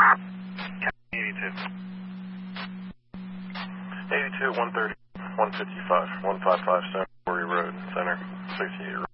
82. 82, 130, 155, 155 Center, Road, Center, 68.